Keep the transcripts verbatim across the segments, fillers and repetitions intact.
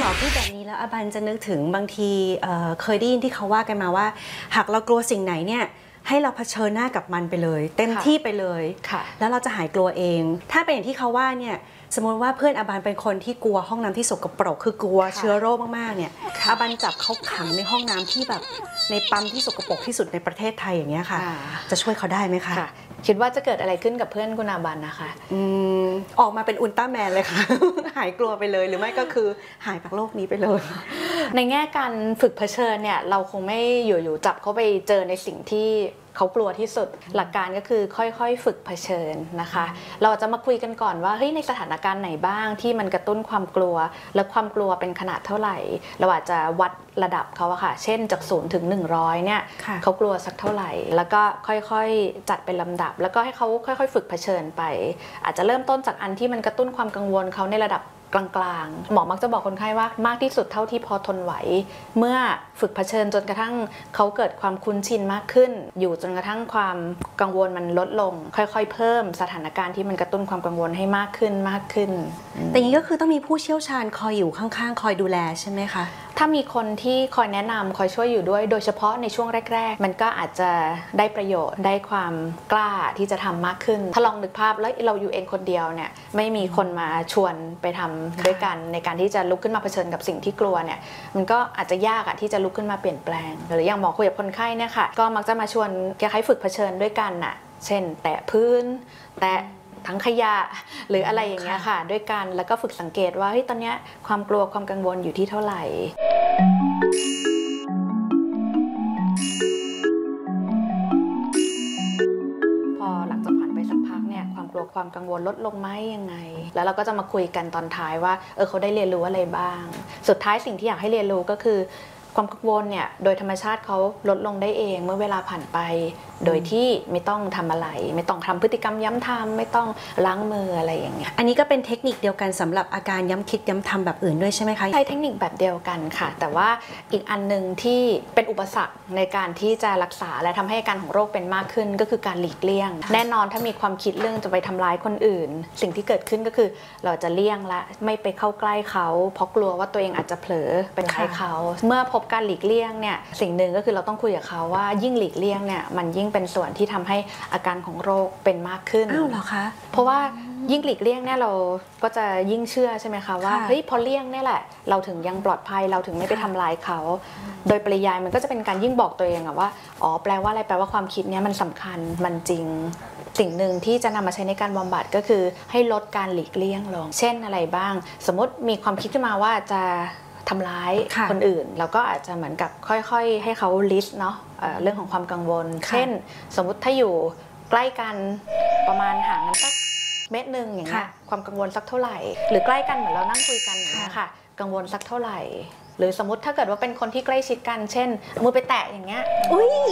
อพูดแบบนี้แล้วอบันจะนึกถึงบางทีเอ่อเคยได้ยินที่เขาว่ากันมาว่าหากเรากลัวสิ่งไหนเนี่ยให้เราเผชิญหน้ากับมันไปเลยเต็มที่ไปเลยแล้วเราจะหายกลัวเองถ้าเป็นอย่างที่เขาว่าเนี่ยสมมติว่าเพื่อนอบันเป็นคนที่กลัวห้องน้ำที่สกปรกคือกลัวเชื้อโรคมากๆเนี่ยอบันจับเขาขังในห้องน้ำที่แบบในปั๊มที่สกปรกที่สุดในประเทศไทยอย่างเงี้ยค่ะจะช่วยเขาได้ไหมคะคิดว่าจะเกิดอะไรขึ้นกับเพื่อนคุณอาบันนะคะอืมออกมาเป็นอุลตร้าแมนเลยค่ะ หายกลัวไปเลยหรือไม่ก็คือหายจากโลกนี้ไปเลยในแง่การฝึกเผชิญเนี่ยเราคงไม่อยู่ๆจับเขาไปเจอในสิ่งที่เขากลัวที่สุดหลักการก็คือค่อยๆฝึกเผชิญนะคะเราจะมาคุยกันก่อนว่าเฮ้ยในสถานการณ์ไหนบ้างที่มันกระตุ้นความกลัวและความกลัวเป็นขนาดเท่าไหร่เราอาจจะวัดระดับเขาอะค่ะเช่นจากศูนย์ถึงหนึ่งร้อยเนี่ยเขากลัวสักเท่าไหร่แล้วก็ค่อยๆจัดเป็นลำดับแล้วก็ให้เขาค่อยๆฝึกเผชิญไปอาจจะเริ่มต้นจากอันที่มันกระตุ้นความกังวลเขาในระดับกลางๆหมอมักจะบอกคนไข้ว่ามากที่สุดเท่าที่พอทนไหวเมื่อฝึกเผชิญจนกระทั่งเขาเกิดความคุ้นชินมากขึ้นอยู่จนกระทั่งความกังวลมันลดลงค่อยๆเพิ่มสถานการณ์ที่มันกระตุ้นความกังวลให้มากขึ้นมากขึ้นแต่อย่างนี้ก็คือต้องมีผู้เชี่ยวชาญคอยอยู่ข้างๆคอยดูแลใช่ไหมคะถ้ามีคนที่คอยแนะนำคอยช่วยอยู่ด้วยโดยเฉพาะในช่วงแรกๆมันก็อาจจะได้ประโยชน์ได้ความกล้าที่จะทำมากขึ้นถ้าลองนึกภาพแล้วเราอยู่เองคนเดียวเนี่ยไม่มีคนมาชวนไปทำด้วยกันในการที่จะลุกขึ้นมาเผชิญกับสิ่งที่กลัวเนี่ยมันก็อาจจะยากอะที่จะลุกขึ้นมาเปลี่ยนแปลงหรืออย่างหมอคุยกับคนไข้เนี่ยค่ะก็มักจะมาชวนคล้ายๆฝึกเผชิญด้วยกันน่ะเช่นแตะพื้นแตะทั้งขยะหรืออะไรอย่างเงี้ยค่ะด้วยกันแล้วก็ฝึกสังเกตว่าเฮ้ยตอนเนี้ยความกลัวความกังวลอยู่ที่เท่าไหร่พอหลังจากผ่านไปสักพักเนี่ยความกลัวความกังวลลดลงไหมยังไงแล้วเราก็จะมาคุยกันตอนท้ายว่าเออเขาได้เรียนรู้อะไรบ้างสุดท้ายสิ่งที่อยากให้เรียนรู้ก็คือความกังวลเนี่ยโดยธรรมชาติเขาลดลงได้เองเมื่อเวลาผ่านไปโดยที่ไม่ต้องทำอะไรไม่ต้องทำพฤติกรรมย้ำทำไม่ต้องล้างมืออะไรอย่างเงี้ยอันนี้ก็เป็นเทคนิคเดียวกันสำหรับอาการย้ำคิดย้ำทำแบบอื่นด้วยใช่ไหมคะใช้เทคนิคแบบเดียวกันค่ะแต่ว่าอีกอันนึงที่เป็นอุปสรรคในการที่จะรักษาและทำให้อาการของโรคเป็นมากขึ้นก็คือการหลีกเลี่ยงแน่นอนถ้ามีความคิดเรื่องจะไปทำร้ายคนอื่นสิ่งที่เกิดขึ้นก็คือเราจะเลี่ยงละไม่ไปเข้าใกล้เขาเพราะกลัวว่าตัวเองอาจจะเผลอเป็นใครเขาเมื่อพบการหลีกเลี่ยงเนี่ยสิ่งหนึ่งก็คือเราต้องคุยกับเขาว่ายิ่งหลีกเลี่ยงเนี่ยมันยิ่งเป็นส่วนที่ทำให้อาการของโรคเป็นมากขึ้นอ้าวเหรอคะเพราะว่ายิ่งหลีกเลี่ยงเนี่ยเราก็จะยิ่งเชื่อใช่ไหมคะว่าเฮ้ยพอเลี่ยงเนี่ยแหละเราถึงยังปลอดภัยเราถึงไม่ไปทำลายเขาโดยปริยายมันก็จะเป็นการยิ่งบอกตัวเองอะว่าอ๋อแปลว่าอะไรแปลว่าความคิดเนี้ยมันสำคัญมันจริงสิ่งหนึ่งที่จะนำมาใช้ในการบำบัดก็คือให้ลดการหลีกเลี่ยงลงเช่นอะไรบ้างสมมติมีความคิดขึ้นมาว่าจะทำร้ายคนอื่นเราก็อาจจะเหมือนกับค่อยๆให้เขาลิสต์เนาะเรื่องของความกังวลเช่นสมมุติถ้าอยู่ใกล้กันประมาณห่างกันสักเมตรหนึ่งอย่างเงี้ยความกังวลสักเท่าไหร่หรือใกล้กันเหมือนเรานั่งคุยกันอย่างเงี้ยค่ะกังวลสักเท่าไหร่หรือสมมติถ้าเกิดว่าเป็นคนที่ใกล้ชิดกันเช่นมือไปแตะอย่างเงี้ยอุ้ย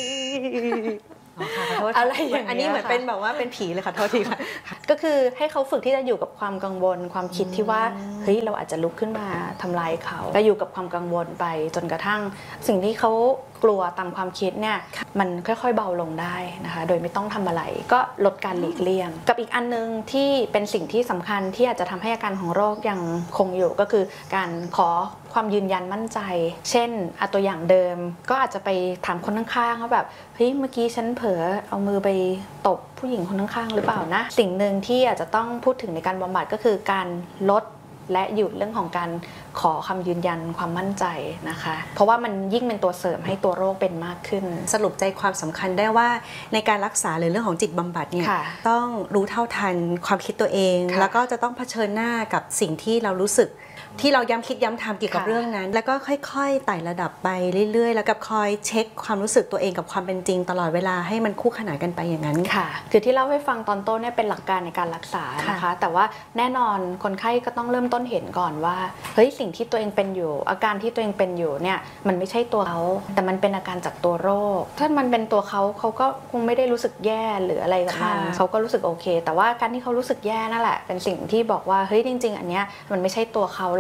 อะไรอย่างอันนี้เหมือนเป็นแบบว่าเป็นผีเลยค่ะโทษทีค่ะก็คือให้เขาฝึกที่จะอยู่กับความกังวลความคิดที่ว่าเฮ้ยเราอาจจะลุกขึ้นมาทำลายเขาก็อยู่กับความกังวลไปจนกระทั่งสิ่งที่เขากลัวตามความคิดเนี่ยมันค่อยๆเบาลงได้นะคะโดยไม่ต้องทำอะไรก็ลดการหลีกเลี่ยงกับอีกอันนึงที่เป็นสิ่งที่สำคัญที่อาจจะทำให้อาการของโรคยังคงอยู่ก็คือการขอความยืนยันมั่นใจเช่นเอาตัวอย่างเดิมก็อาจจะไปถามคนข้างๆว่าแบบเฮ้ยเมื่อกี้ฉันเผลอเอามือไปตบผู้หญิงคนข้างๆหรือเปล่านะสิ่งหนึ่งที่อาจจะต้องพูดถึงในการบำบัดก็คือการลดและหยุดเรื่องของการขอคำยืนยันความมั่นใจนะคะเพราะว่ามันยิ่งเป็นตัวเสริมให้ตัวโรคเป็นมากขึ้นสรุปใจความสำคัญได้ว่าในการรักษาหรือเรื่องของจิตบำบัดเนี่ยต้องรู้เท่าทันความคิดตัวเองแล้วก็จะต้องเผชิญหน้ากับสิ่งที่เรารู้สึกที่เราย้ำคิดย้ำทำเกี่ยวกับเรื่องนั้นแล้วก็ค่อยๆไต่ระดับไปเรื่อยๆแล้วกับคอยเช็คความรู้สึกตัวเองกับความเป็นจริงตลอดเวลาให้มันคู่ขนานกันไปอย่างนั้นค่ะคือที่เล่าให้ฟังตอนต้นเนี่ยเป็นหลักการในการรักษานะคะแต่ว่าแน่นอนคนไข้ก็ต้องเริ่มต้นเห็นก่อนว่าเฮ้ยสิ่งที่ตัวเองเป็นอยู่อาการที่ตัวเองเป็นอยู่เนี่ยมันไม่ใช่ตัวเขาแต่มันเป็นอาการจากตัวโรคถ้ามันเป็นตัวเขาเขาก็คงไม่ได้รู้สึกแย่หรืออะไรกับมันเขาก็รู้สึกโอเคแต่ว่าการที่เขารู้สึกแย่นั่นแหละเป็นสิ่งที่บอกว่าเฮ้ยจริงๆอันเนี้ยมันไม่ใช่ตัวเขา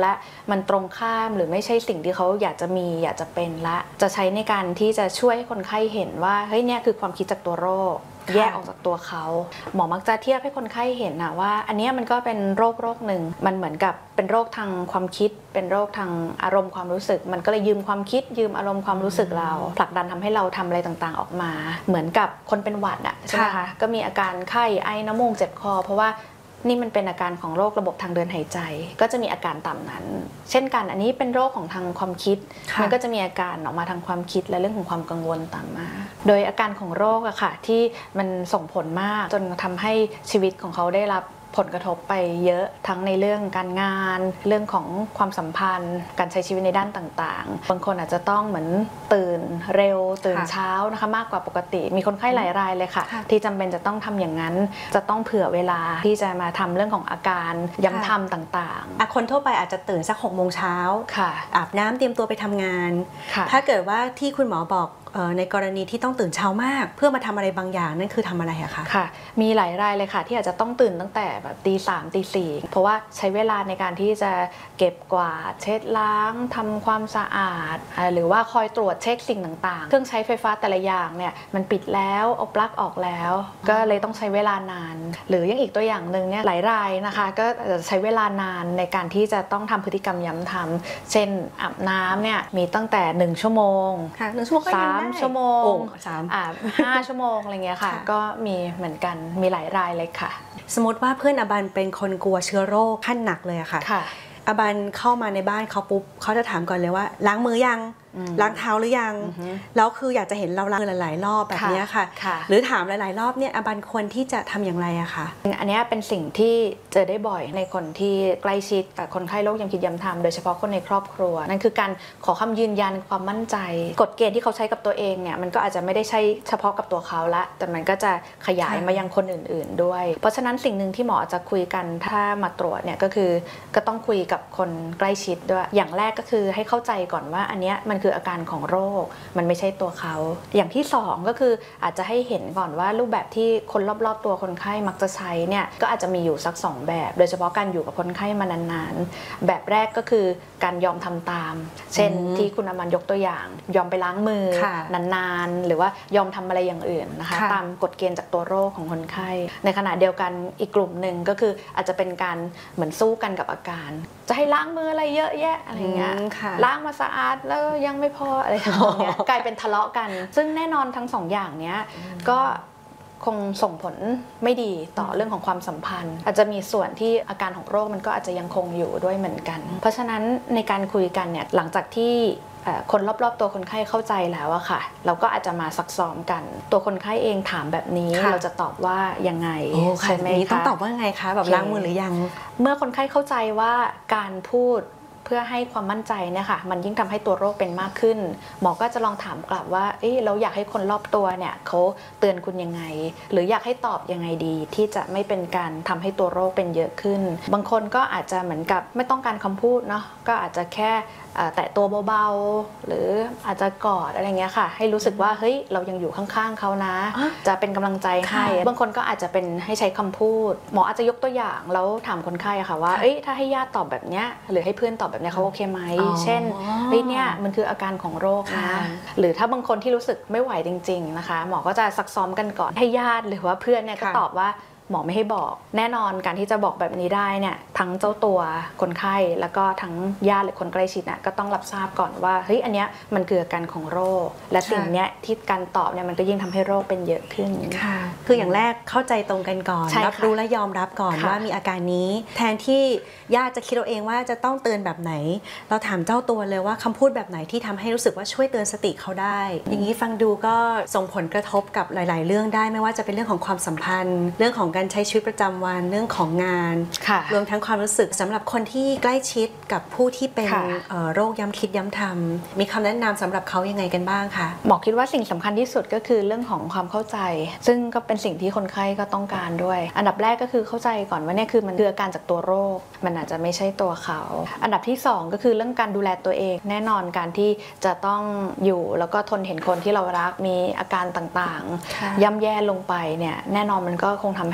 และมันตรงข้ามหรือไม่ใช่สิ่งที่เขาอยากจะมีอยากจะเป็นละจะใช้ในการที่จะช่วยให้คนไข้เห็นว่าเฮ้ยเนี่ยคือความคิดจากตัวโรคแยกออกจากตัวเขาหมอมักจะเทียบให้คนไข้เห็นนะว่าอันนี้มันก็เป็นโรคโรคหนึ่งมันเหมือนกับเป็นโรคทางความคิดเป็นโรคทางอารมณ์ความรู้สึกมันก็เลยยืมความคิดยืมอารมณ์ความรู้สึกเราผลักดันทำให้เราทำอะไรต่างๆออกมาเหมือนกับคนเป็นหวัดอ่ะใช่ไหมคะก็มีอาการไข้ไอน้ำมูกเจ็บคอเพราะว่านี่มันเป็นอาการของโรคระบบทางเดินหายใจก็จะมีอาการตามนั้นเช่นกันอันนี้เป็นโรคของทางความคิดมันก็จะมีอาการออกมาทางความคิดและเรื่องของความกังวลตามมาโดยอาการของโรคอะค่ะที่มันส่งผลมากจนทำให้ชีวิตของเขาได้รับผลกระทบไปเยอะทั้งในเรื่องการงานเรื่องของความสัมพันธ์การใช้ชีวิตในด้านต่างๆบางคนอาจจะต้องเหมือนตื่นเร็วตื่นเช้านะคะมากกว่าปกติมีคนไข้หลายรายเลยค่ะที่จำเป็นจะต้องทำอย่างนั้นจะต้องเผื่อเวลาที่จะมาทำเรื่องของอาการย้ำทำต่างๆคนทั่วไปอาจจะตื่นสักหกโมงเช้าอาบน้ำเตรียมตัวไปทำงานถ้าเกิดว่าที่คุณหมอบอกในกรณีที่ต้องตื่นเช้ามากเพื่อมาทำอะไรบางอย่างนั่นคือทำอะไรอะคะค่ะมีหลายรายเลยค่ะที่อาจจะต้องตื่นตั้งแต่แบบตีสามตีสี่เพราะว่าใช้เวลาในการที่จะเก็บกวาดเช็ดล้างทำความสะอาดหรือว่าคอยตรวจเช็คสิ่งต่างๆเครื่องใช้ไฟฟ้าแต่ละอย่างเนี่ยมันปิดแล้วเอาปลั๊กออกแล้วก็เลยต้องใช้เวลานานหรือยังอีกตัวอย่างหนึ่งเนี่ยหลายรายนะคะก็จะใช้เวลานานในการที่จะต้องทำพฤติกรรมย้ำทำเช่นอาบน้ำเนี่ยมีตั้งแต่หนึ่งชั่วโมงหนึ่งชั่วโมงสามชั่วโมงอ่าห้าชั่วโมงอะไรเงี้ยค่ะก็มีเหมือนกันมีหลายรายเลยค่ะสมมติว่าเพื่อนอบันเป็นคนกลัวเชื้อโรคขั้นหนักเลยอะค่ะอบันเข้ามาในบ้านเขาปุ๊บเขาจะถามก่อนเลยว่าล้างมือยังล้างเท้าหรือยังแล้วคืออยากจะเห็นเราล้างหลายๆรอบแบบนี้ค่ะหรือถามหลายๆรอบเนี่ยอบันควรที่จะทำอย่างไรอะคะอันนี้เป็นสิ่งที่เจอได้บ่อยในคนที่ใกล้ชิดกับคนไข้โรคย้ำคิดย้ำทำโดยเฉพาะคนในครอบครัวนั่นคือการขอคำยืนยันความมั่นใจกฎเกณฑ์ที่เขาใช้กับตัวเองเนี่ยมันก็อาจจะไม่ได้ใช่เฉพาะกับตัวเขาละแต่มันก็จะขยายมายังคนอื่นๆด้วยเพราะฉะนั้นสิ่งหนึ่งที่หมอจะคุยกันถ้ามาตรวจเนี่ยก็คือก็ต้องคุยกับคนใกล้ชิดด้วยอย่างแรกก็คือให้เข้าใจก่อนว่าอันนี้มันคืออาการของโรคมันไม่ใช่ตัวเขาอย่างที่สองก็คืออาจจะให้เห็นก่อนว่ารูปแบบที่คนรอบๆตัวคนไข้มักจะใช้เนี่ยก็อาจจะมีอยู่สักสองแบบโดยเฉพาะการอยู่กับคนไข้มานานๆแบบแรกก็คือการยอมทำตามเช่นที่คุณอมันยกตัวอย่างยอมไปล้างมือนานๆหรือว่ายอมทำอะไรอย่างอื่นนะคะตามกฎเกณฑ์จากตัวโรคของคนไข้ในขณะเดียวกันอีกกลุ่มหนึ่งก็คืออาจจะเป็นการเหมือนสู้กันกับอาการจะให้ล้างมืออะไรเยอะแยะอะไรเงี้ยล้างมาสะอาดแล้วยังไม่พออะไรอย่างเงี้ยกลายเป็นทะเลาะกันซึ่งแน่นอนทั้งสองอย่างเนี้ยก็คงส่งผลไม่ดีต่อเรื่องของความสัมพันธ์อาจจะมีส่วนที่อาการของโรคมันก็อาจจะยังคงอยู่ด้วยเหมือนกันเพราะฉะนั้นในการคุยกันเนี่ยหลังจากที่คนรอบๆตัวคนไข้เข้าใจแล้วอะค่ะเราก็อาจจะมาซักซ้อมกันตัวคนไข้เองถามแบบนี้เราจะตอบว่ายังไงใช่ไหมคะต้องตอบว่าไงคะแบบล้างมือหรือยังเมื่อคนไข้เข้าใจว่าการพูดเพื่อให้ความมั่นใจเนี่ยค่ะมันยิ่งทำให้ตัวโรคเป็นมากขึ้นหมอก็จะลองถามกลับว่าเอ๊ะเราอยากให้คนรอบตัวเนี่ยเขาเตือนคุณยังไงหรืออยากให้ตอบยังไงดีที่จะไม่เป็นการทำให้ตัวโรคเป็นเยอะขึ้นบางคนก็อาจจะเหมือนกับไม่ต้องการคำพูดเนาะก็อาจจะแค่แตะตัวเบาๆหรืออาจจะกอดอะไรเงี้ยค่ะให้รู้สึกว่าเฮ้ยเรายังอยู่ข้างๆเขานะจะเป็นกำลังใจให้บางคนก็อาจจะเป็นให้ใช้คำพูดหมออาจจะยกตัวอย่างแล้วถามคนไข้ค่ะว่าเอ้ยถ้าให้ญาติตอบแบบเนี้ยหรือให้เพื่อนตอบแบบเนี้ยเขาโอเคไหมเช่นเฮ้ยเนี่ยมันคืออาการของโรคนะหรือถ้าบางคนที่รู้สึกไม่ไหวจริงๆนะคะหมอก็จะซักซ้อมกันก่อนให้ญาติหรือว่าเพื่อนเนี่ยก็ตอบว่าหมอไม่ให้บอกแน่นอนการที่จะบอกแบบนี้ได้เนี่ยทั้งเจ้าตัวคนไข้แล้วก็ทั้งญาติหรือคนใกล้ชิดน่ะก็ต้องรับทราบก่อนว่าเฮ้ยอันเนี้ยมันคืออาการของโรคและสิ่งเนี้ยที่การตอบเนี่ยมันก็ยิ่งทำให้โรคเป็นเยอะขึ้นค่ะคืออย่างแรกเข้าใจตรงกันก่อนรับรู้และยอมรับก่อนว่ามีอาการนี้แทนที่ญาติจะคิดเอาเองว่าจะต้องเตือนแบบไหนเราถามเจ้าตัวเลยว่าคำพูดแบบไหนที่ทำให้รู้สึกว่าช่วยเตือนสติเขาได้อย่างนี้ฟังดูก็ส่งผลกระทบกับหลายๆเรื่องได้ไม่ว่าจะเป็นเรื่องของความสัมพันธ์เรื่องของการใช้ชีวิตประจำวันเรื่องของงานรวมทั้งความรู้สึกสำหรับคนที่ใกล้ชิดกับผู้ที่เป็นโรคย้ำคิดย้ำทำมีคำแนะนำสำหรับเขายังไงกันบ้างคะหมอคิดว่าสิ่งสำคัญที่สุดก็คือเรื่องของความเข้าใจซึ่งก็เป็นสิ่งที่คนไข้ก็ต้องการด้วยอันดับแรกก็คือเข้าใจก่อนว่าเนี่ยคือมันคืออาการจากตัวโรคมันอาจจะไม่ใช่ตัวเขาอันดับที่สองก็คือเรื่องการดูแลตัวเองแน่นอนการที่จะต้องอยู่แล้วก็ทนเห็นคนที่เรารักมีอาการต่างๆย่ำแย่ลงไปเนี่ยแน่นอนมันก็คงทำให้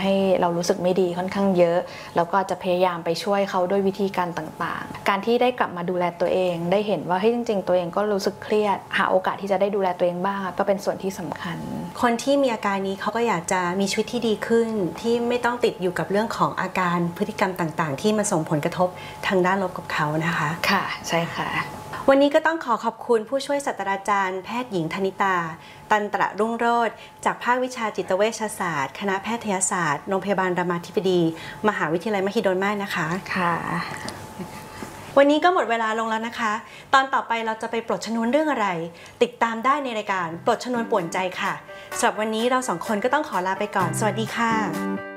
ให้เรารู้สึกไม่ดีค่อนข้างเยอะแล้วก็จะพยายามไปช่วยเขาด้วยวิธีการต่างๆการที่ได้กลับมาดูแลตัวเองได้เห็นว่าเฮ้ยจริงๆตัวเองก็รู้สึกเครียดหาโอกาสที่จะได้ดูแลตัวเองบ้างก็เป็นส่วนที่สำคัญคนที่มีอาการนี้เขาก็อยากจะมีชีวิตที่ดีขึ้นที่ไม่ต้องติดอยู่กับเรื่องของอาการพฤติกรรมต่างๆที่มาส่งผลกระทบทางด้านลบกับเขานะคะค่ะใช่ค่ะวันนี้ก็ต้องขอขอบคุณผู้ช่วยศาสตราจารย์แพทย์หญิงธนิตาตันตระรุ่งโรจน์จากภาควิชาจิตเวชศาสตร์คณะแพทยศาสตร์โรงพยาบาลรามาธิบดีมหาวิทยาลัยมหิดลมากนะคะค่ะวันนี้ก็หมดเวลาลงแล้วนะคะตอนต่อไปเราจะไปปลดชนวนเรื่องอะไรติดตามได้ในรายการปลดชนวนป่วนใจค่ะสำหรับวันนี้เราสองคนก็ต้องขอลาไปก่อนสวัสดีค่ะ